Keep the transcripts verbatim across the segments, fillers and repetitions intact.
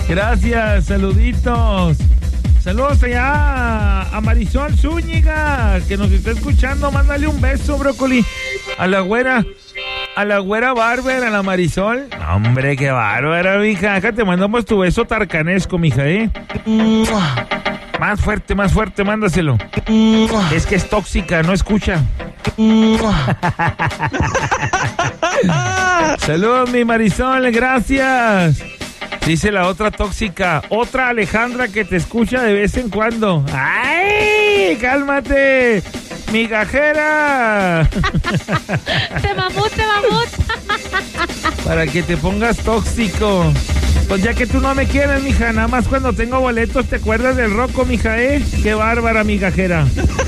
Gracias, saluditos. Saludos allá a Marisol Zúñiga, que nos está escuchando. Mándale un beso, brócoli. A la güera, a la güera Bárbara, a la Marisol. Hombre, qué bárbara, mija. Acá te mandamos tu beso tarcanesco, mija, ¿eh? Más fuerte, más fuerte, mándaselo. Es que es tóxica, no escucha. Saludos, mi Marisol, gracias. Dice la otra tóxica, otra Alejandra que te escucha de vez en cuando. ¡Ay! ¡Cálmate! ¡Migajera! ¡Te mamut, te mamut! Para que te pongas tóxico. Pues ya que tú no me quieres, mija, nada más cuando tengo boletos te acuerdas del Rocco, mija, ¿eh? ¡Qué bárbara, migajera!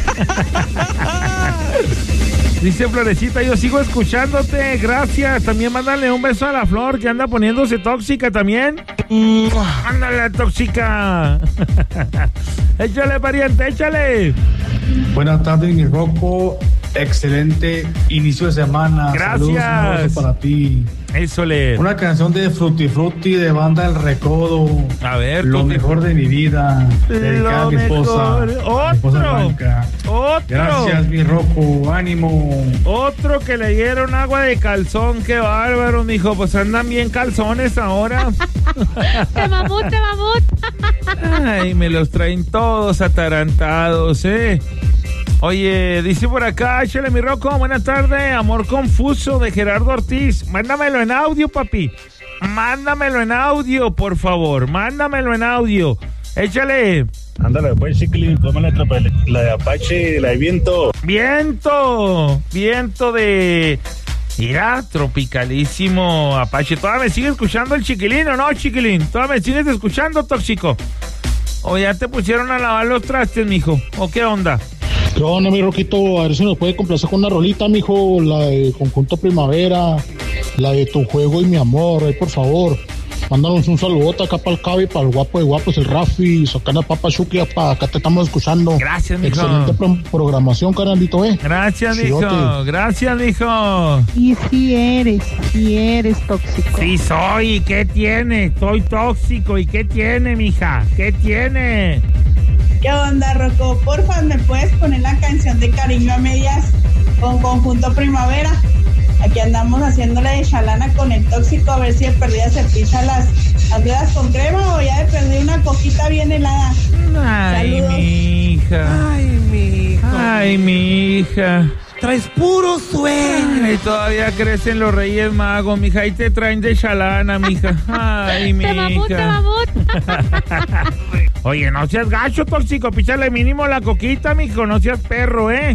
Dice Florecita, yo sigo escuchándote, gracias. También mándale un beso a la Flor, que anda poniéndose tóxica también. Ándale, tóxica. Échale, pariente, échale. Buenas tardes, mi Rocco. Excelente inicio de semana. Gracias. Saludos, un abrazo para ti. Eso le. Una canción de Frutti Frutti de Banda El Recodo. A ver, Lo tú mejor de mi vida. Dedicada a mi esposa. Mejor. Mi esposa Blanca. Otro. Gracias, mi Rocco. Ánimo. Otro que le dieron agua de calzón. Qué bárbaro, mijo. Pues andan bien calzones ahora. Te mamut, te mamut. Ay, me los traen todos atarantados, ¿eh? Oye, dice por acá, échale mi Rocco, buenas tardes, Amor Confuso de Gerardo Ortiz. Mándamelo en audio, papi. Mándamelo en audio, por favor. Mándamelo en audio. Échale. Ándale, pues, chiquilín, toma la, la de Apache, la de Viento. Viento. Viento de... Mira, tropicalísimo Apache. ¿Todavía me sigues escuchando el chiquilín o no, chiquilín? ¿Todavía me sigues escuchando, tóxico? ¿O ya te pusieron a lavar los trastes, mijo? ¿O qué onda? ¿Qué onda, mi Roquito? A ver si nos puede complacer con una rolita, mijo. La de Conjunto Primavera, la de Tu Juego y Mi Amor, ahí, por favor. Mándanos un saludote acá para el Cabi, para el guapo de guapos, el Rafi, sacando Papa Chuki, para acá te estamos escuchando. Gracias, mijo. Excelente pro- programación, carnalito, eh. Gracias, Chidote. mijo. Gracias, mijo. Y si eres, si eres tóxico. Sí soy, ¿y qué tiene? Soy tóxico, ¿y qué tiene, mija? ¿Qué tiene? ¿Qué onda, Rocco? Porfa, ¿me puedes poner la canción de Cariño a Medias con Conjunto Primavera? Aquí andamos haciéndole de chalana con el tóxico, a ver si de perdida se pisa las, las dedas con crema o ya de perdida una coquita bien helada. Ay, Saludos. mi hija. Ay, mi hijo. Ay, mi hija. Traes puro sueño. Ay, todavía crecen los Reyes Magos, mija, y te traen de chalana, mija. Ay, mi Te mamut, te hija. mamut. Oye, no seas gacho, tóxico, píchale mínimo la coquita, mijo, no seas perro, ¿eh?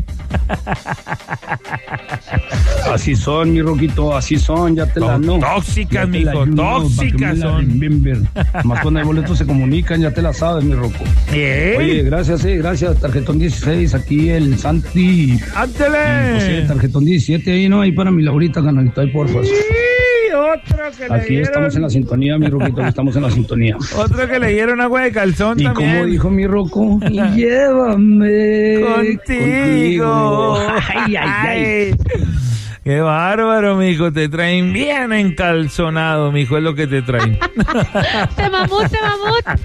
Así son, mi Roquito, así son, ya te la no. Tóxicas, Ya te la mijo, ayudo, tóxicas para que me la son. remember. Más cuando hay boletos se comunican, ya te la sabes, mi Rocco. ¿Eh? Oye, gracias, eh, gracias, tarjetón dieciséis, aquí el Santi. ¡Ándale! Pues sí, tarjetón diecisiete ahí, ¿no? Ahí para mi Laurita, canalito, ahí, porfa. Sí, otro que le Aquí dieron, estamos en la sintonía, mi Roquito, estamos en la sintonía. otro que le dieron agua de calzón Y también. como dijo mi Rocco, y llévame Contigo. Ay, ay, ay. Ay. Qué bárbaro, mijo, te traen bien encalzonado, mijo, es lo que te traen. Te mamut, te mamut.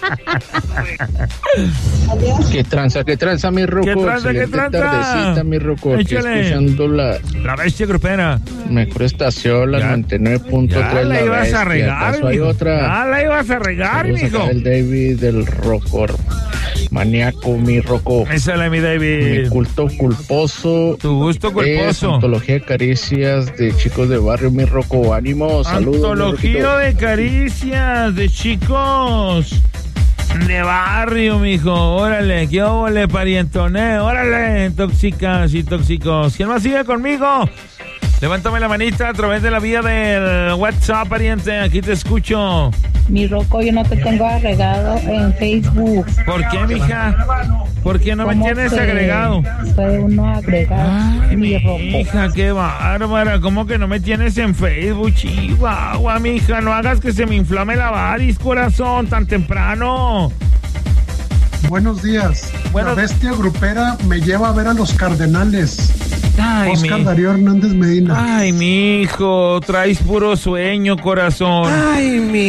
¿Qué tranza, qué tranza, mi Rocco? ¿Qué tranza, qué Excelente tranza? tardecita, mi Rocco. Aquí Échale. escuchando la La bestia grupera. mejor estación, la Ya. noventa y nueve punto Ya tres, la la ibas a bestia. regar, ¿Acaso hay mijo. otra? Ya la ibas a regar, Saludos mijo. acá del David, del Rockor maníaco, mi Rocco. Esa es la mi Mi David. culto culposo. Tu gusto Es culposo. antología de caricias de chicos de barrio, mi Rocco. Ánimo, saludos. mi Antología Roquito. de caricias de chicos de barrio, mijo. Órale, qué óvole, parientoné. Órale, tóxicas y tóxicos. ¿Quién más sigue conmigo? Levántame la manita a través de la vía del WhatsApp, pariente. Aquí te escucho. Mi Rocco, yo no te tengo agregado en Facebook. ¿Por qué, mija? ¿Por qué no me ¿Cómo tienes se agregado? puede uno agregar? Ay, mi mi Rocco? hija, qué bárbara. ¿Cómo que no me tienes en Facebook, Chihuahua, mija? No hagas que se me inflame la varis, corazón, tan temprano. Buenos días. Buenos- La bestia grupera me lleva a ver a los Cardenales. Ay, Oscar mi... Darío Hernández Medina. Ay, mi hijo, traes puro sueño, corazón. Ay, mi